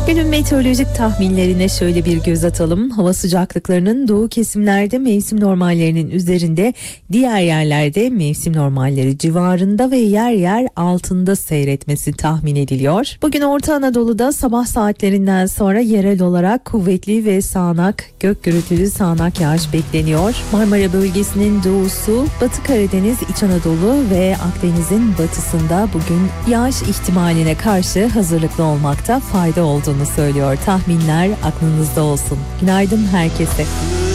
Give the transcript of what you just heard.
Günün meteorolojik tahminlerine şöyle bir göz atalım. Hava sıcaklıklarının doğu kesimlerde mevsim normallerinin üzerinde, diğer yerlerde mevsim normalleri civarında ve yer yer altında seyretmesi tahmin ediliyor. Bugün Orta Anadolu'da sabah saatlerinden sonra yerel olarak kuvvetli ve sağanak, gök gürültülü sağanak yağış bekleniyor. Marmara bölgesinin doğusu, Batı Karadeniz, İç Anadolu ve Akdeniz'in batısında bugün yağış ihtimaline karşı hazırlıklı olmakta fayda olduğunu söylüyor tahminler, aklınızda olsun. Günaydın herkese.